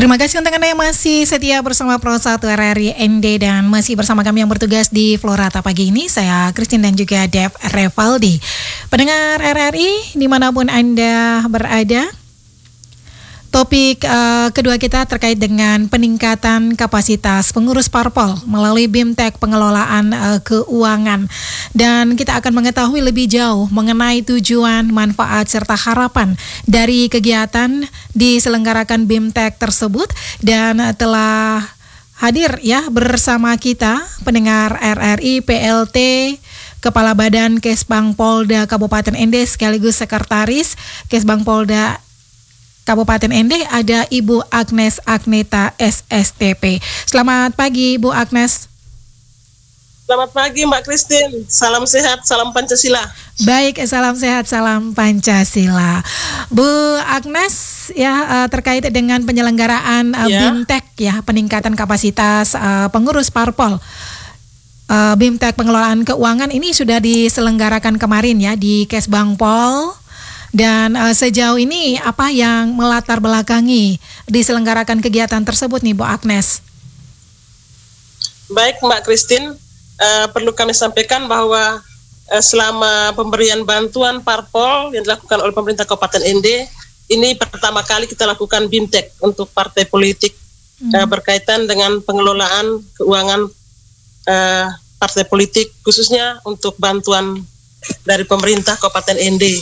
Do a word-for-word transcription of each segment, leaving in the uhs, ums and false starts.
Terima kasih untuk Anda yang masih setia bersama Pro satu R R I N D dan masih bersama kami yang bertugas di Florata pagi ini. Saya Christine dan juga Dev Revaldi. Pendengar R R I dimanapun Anda berada, topik uh, kedua kita terkait dengan peningkatan kapasitas pengurus parpol melalui BIMTEK pengelolaan uh, keuangan. Dan kita akan mengetahui lebih jauh mengenai tujuan, manfaat, serta harapan dari kegiatan diselenggarakan BIMTEK tersebut. Dan uh, telah hadir ya bersama kita pendengar R R I P L T Kepala Badan Kesbang Polda Kabupaten N D sekaligus Sekretaris Kesbang Polda Kabupaten N D, ada Ibu Agnes Agneta S S T P. Selamat pagi Bu Agnes. Selamat pagi Mbak Christine. Salam sehat, salam Pancasila. Baik, salam sehat, salam Pancasila. Bu Agnes, ya terkait dengan penyelenggaraan ya. BIMTEK ya, peningkatan kapasitas uh, pengurus parpol. Uh, BIMTEK pengelolaan keuangan ini sudah diselenggarakan kemarin ya di Kesbangpol. Dan uh, sejauh ini apa yang melatar belakangi diselenggarakan kegiatan tersebut nih Bu Agnes? Baik Mbak Christine, uh, perlu kami sampaikan bahwa uh, selama pemberian bantuan parpol yang dilakukan oleh pemerintah Kabupaten N D, ini pertama kali kita lakukan BIMTEK untuk partai politik hmm. uh, berkaitan dengan pengelolaan keuangan uh, partai politik, khususnya untuk bantuan dari pemerintah Kabupaten N D.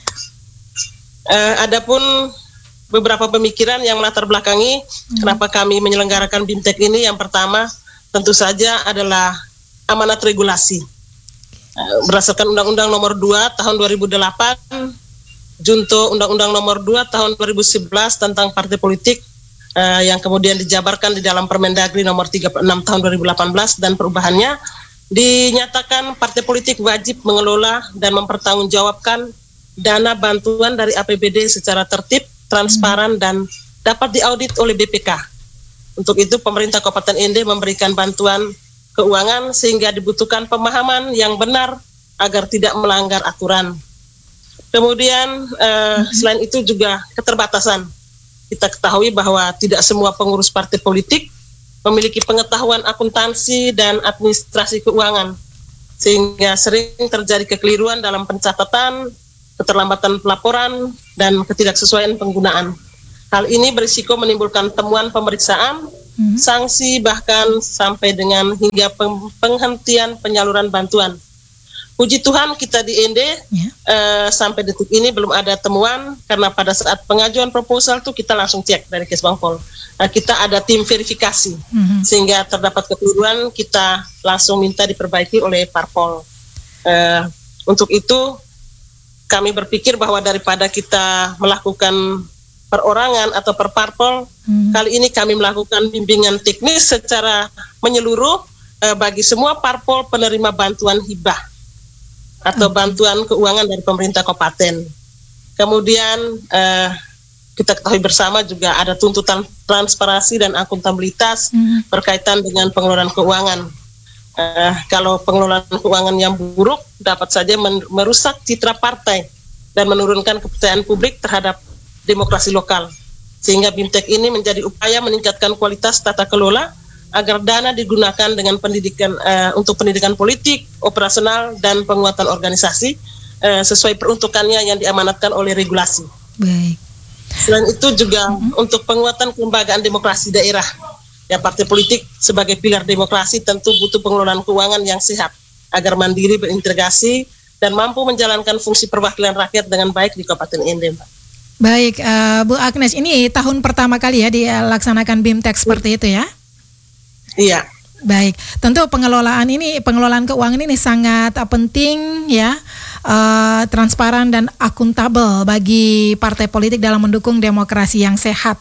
Uh, adapun beberapa pemikiran yang melatar belakangi hmm. kenapa kami menyelenggarakan BIMTEK ini, yang pertama tentu saja adalah amanat regulasi uh, berdasarkan Undang-Undang Nomor dua Tahun dua ribu delapan, Junto Undang-Undang Nomor dua Tahun dua ribu sebelas tentang partai politik uh, yang kemudian dijabarkan di dalam Permendagri Nomor tiga puluh enam Tahun dua ribu delapan belas, dan perubahannya dinyatakan partai politik wajib mengelola dan mempertanggungjawabkan dana bantuan dari A P B D secara tertib, transparan, dan dapat diaudit oleh B P K. Untuk itu pemerintah Kabupaten N D memberikan bantuan keuangan sehingga dibutuhkan pemahaman yang benar agar tidak melanggar aturan. Kemudian eh, selain itu juga keterbatasan. Kita ketahui bahwa tidak semua pengurus partai politik memiliki pengetahuan akuntansi dan administrasi keuangan, sehingga sering terjadi kekeliruan dalam pencatatan, keterlambatan pelaporan, dan ketidaksesuaian penggunaan. Hal ini berisiko menimbulkan temuan pemeriksaan, hmm. sanksi, bahkan sampai dengan hingga peng- penghentian penyaluran bantuan. Puji Tuhan kita di N D yeah. uh, sampai detik ini belum ada temuan, karena pada saat pengajuan proposal tuh kita langsung cek dari Kesbangpol. Nah, kita ada tim verifikasi, hmm. sehingga terdapat kekeliruan kita langsung minta diperbaiki oleh parpol. Uh, untuk itu kami berpikir bahwa daripada kita melakukan perorangan atau per parpol, hmm. kali ini kami melakukan bimbingan teknis secara menyeluruh eh, bagi semua parpol penerima bantuan hibah atau hmm. bantuan keuangan dari pemerintah kabupaten. Kemudian eh, kita ketahui bersama juga ada tuntutan transparansi dan akuntabilitas hmm. berkaitan dengan pengelolaan keuangan. Uh, kalau pengelolaan keuangan yang buruk dapat saja men- merusak citra partai dan menurunkan kepercayaan publik terhadap demokrasi lokal. Sehingga BIMTEK ini menjadi upaya meningkatkan kualitas tata kelola agar dana digunakan dengan pendidikan uh, untuk pendidikan politik, operasional, dan penguatan organisasi uh, sesuai peruntukannya yang diamanatkan oleh regulasi. Baik. Selain itu juga mm-hmm. untuk penguatan kelembagaan demokrasi daerah. Ya, partai politik sebagai pilar demokrasi tentu butuh pengelolaan keuangan yang sehat agar mandiri, berintegrasi, dan mampu menjalankan fungsi perwakilan rakyat dengan baik di Kabupaten N D. Baik, uh, Bu Agnes, ini tahun pertama kali ya dilaksanakan BIMTEK seperti itu ya? Iya. Baik, tentu pengelolaan ini, pengelolaan keuangan ini sangat uh, penting ya, uh, transparan dan akuntabel bagi partai politik dalam mendukung demokrasi yang sehat.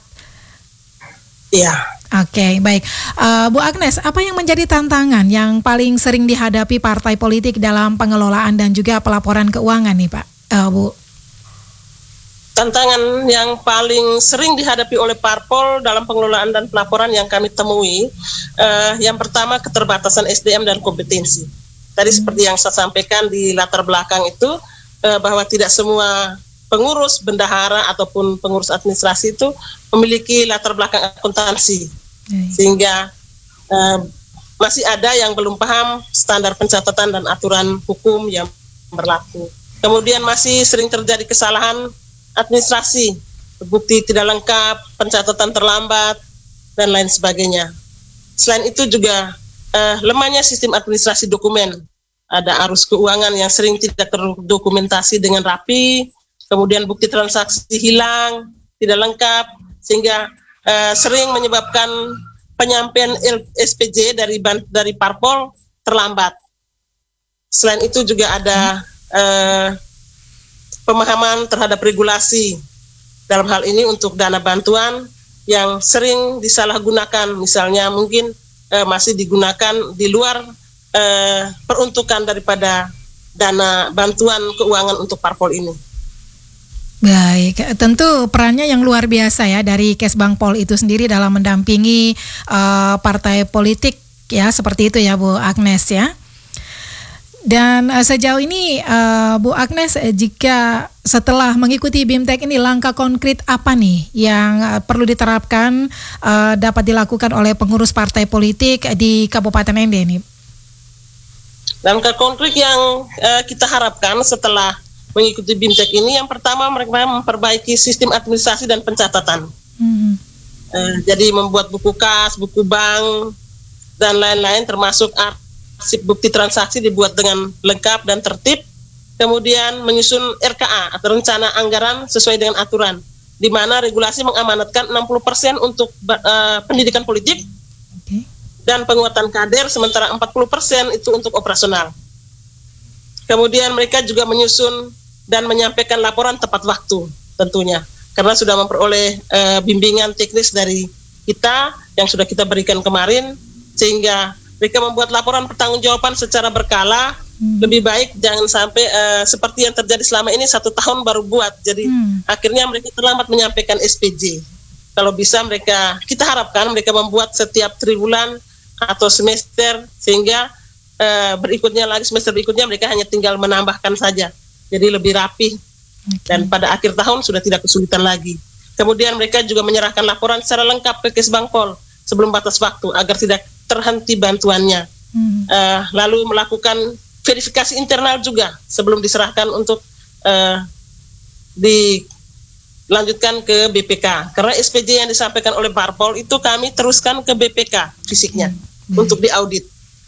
Iya. Oke, okay, baik. Uh, Bu Agnes, apa yang menjadi tantangan yang paling sering dihadapi partai politik dalam pengelolaan dan juga pelaporan keuangan nih Pak, uh, Bu? Tantangan yang paling sering dihadapi oleh parpol dalam pengelolaan dan pelaporan yang kami temui, uh, yang pertama keterbatasan S D M dan kompetensi. Tadi hmm. seperti yang saya sampaikan di latar belakang itu, uh, bahwa tidak semua pengurus bendahara ataupun pengurus administrasi itu memiliki latar belakang akuntansi, hmm. sehingga uh, masih ada yang belum paham standar pencatatan dan aturan hukum yang berlaku. Kemudian masih sering terjadi kesalahan administrasi, bukti tidak lengkap, pencatatan terlambat, dan lain sebagainya. Selain itu juga uh, lemahnya sistem administrasi dokumen. Ada arus keuangan yang sering tidak terdokumentasi dengan rapi, kemudian bukti transaksi hilang, tidak lengkap, sehingga uh, sering menyebabkan penyampaian S P J dari dari parpol terlambat. Selain itu juga ada uh, pemahaman terhadap regulasi dalam hal ini untuk dana bantuan yang sering disalahgunakan, misalnya mungkin uh, masih digunakan di luar Uh, peruntukan daripada dana bantuan keuangan untuk parpol ini. Baik, tentu perannya yang luar biasa ya dari Kesbangpol itu sendiri dalam mendampingi uh, partai politik ya, seperti itu ya Bu Agnes ya. Dan uh, sejauh ini uh, Bu Agnes, uh, jika setelah mengikuti BIMTEK ini langkah konkret apa nih yang uh, perlu diterapkan uh, dapat dilakukan oleh pengurus partai politik di Kabupaten N D ini? Langkah konkret yang uh, kita harapkan setelah mengikuti BIMTEK ini, yang pertama mereka memperbaiki sistem administrasi dan pencatatan. Mm-hmm. Uh, jadi membuat buku kas, buku bank, dan lain-lain, termasuk arsip bukti transaksi dibuat dengan lengkap dan tertib. Kemudian menyusun R K A atau rencana anggaran sesuai dengan aturan, di mana regulasi mengamanatkan enam puluh persen untuk uh, pendidikan politik, okay, dan penguatan kader, sementara empat puluh persen itu untuk operasional. Kemudian mereka juga menyusun dan menyampaikan laporan tepat waktu tentunya, karena sudah memperoleh e, bimbingan teknis dari kita yang sudah kita berikan kemarin, sehingga mereka membuat laporan pertanggungjawaban secara berkala. hmm. Lebih baik jangan sampai e, seperti yang terjadi selama ini, satu tahun baru buat, jadi hmm. akhirnya mereka terlambat menyampaikan S P J. Kalau bisa mereka, kita harapkan mereka membuat setiap triwulan atau semester, sehingga uh, berikutnya lagi semester berikutnya mereka hanya tinggal menambahkan saja, jadi lebih rapi, okay, dan pada akhir tahun sudah tidak kesulitan lagi. Kemudian mereka juga menyerahkan laporan secara lengkap ke Kesbangpol sebelum batas waktu agar tidak terhenti bantuannya. hmm. uh, lalu melakukan verifikasi internal juga sebelum diserahkan untuk uh, dilanjutkan ke B P K, karena S P J yang disampaikan oleh parpol itu kami teruskan ke B P K fisiknya, hmm. untuk diaudit.